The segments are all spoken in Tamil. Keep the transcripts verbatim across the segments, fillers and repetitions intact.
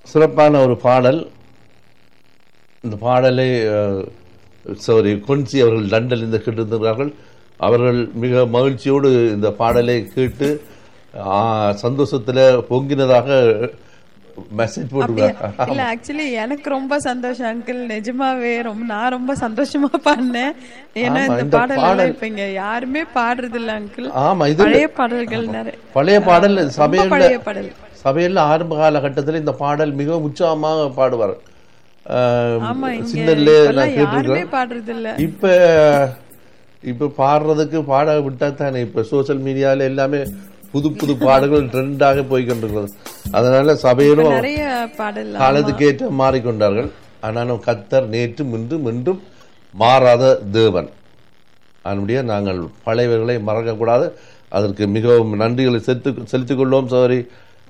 சிறப்பான ஒரு பாடல். இந்த பாடலை சாரி கொன்சி அவர்கள் லண்டனில் இருந்து கேட்டிருந்தார்கள். அவர்கள் மிக மகிழ்ச்சியோடு இந்த பாடலை கேட்டு சந்தோஷத்துல பொங்கினதாக மெசேஜ் போட்டுருக்காங்க. இல்ல ஆக்சுவலி எனக்கு ரொம்ப சந்தோஷம் அங்கிள், நிஜமாவே ரொம்ப நான் ரொம்ப சந்தோஷமா பாடினேன். ஏன்னா இந்த பாடல் இப்ப இங்க யாருமே பாடுறது இல்ல அங்கிள். ஆமா, இது பழைய பாடல்கள் நிறைய பழைய பாடல் சபையில பழைய பாடல் சபையில ஆரம்ப காலகட்டத்தில் இந்த பாடல் மிக உற்சாகமாக பாடுவார். இப்ப இப்ப பாடுறதுக்கு பாட விட்டா தானே இப்ப சோசியல் மீடியால எல்லாமே புது புது பாடல்கள் ட்ரெண்டாக போய்கொண்டிருக்கிறது. அதனால சபையிலும் காலத்துக்கு ஏற்ற மாறிக்கொண்டார்கள். ஆனாலும் கர்த்தர் நேற்றும் இன்றும் இன்றும் மாறாத தேவன். அதனுடைய நாங்கள் பழையவர்களை மறக்கக்கூடாது. அதற்கு மிகவும் நன்றிகளை செலுத்தி செலுத்திக் கொள்வோம். சோரி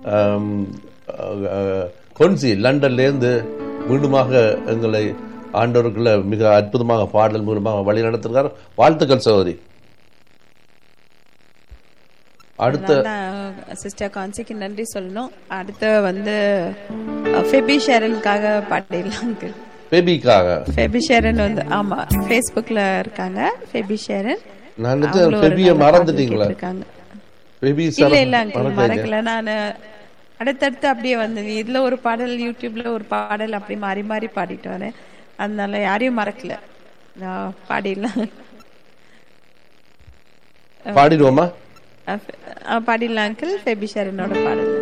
கொன்சி லண்டன்லேருந்து மீண்டுமாக எங்களை ஆண்டவருக்குள்ள மிக அற்புதமாக பாடல் மூலமாக வழி நடத்துகிறார். வாழ்த்துக்கள் சகோதரி. அடுத்த சிஸ்டர் கான்சிக்கு நன்றி சொல்லணும். அடுத்து வந்து ஃபெபி ஷேரனுக்காக பாடிடலாம். ஃபெபிக்காக ஃபெபி ஷேரன் வந்து ஆமா ஃபேஸ்புக்ல இருக்காங்க. ஃபெபி ஷேரன் நான் ஃபெபியை மறந்துட்டீங்களா? ஃபெபி இல்ல இல்ல மறக்கல. நான் அடுத்தடுத்து அப்படியே வந்தது. இதுல ஒரு பாடல், யூடியூப்ல ஒரு பாடல், அப்படி மாறி மாறி பாடிட்டு வரேன். அதனால யாரையும் மறக்கல. நான் பாடிடலாம். பாடிடுவோமா? பாடிடலாம் அங்கிள். ஃபெபி ஷேரனோட பாடல்.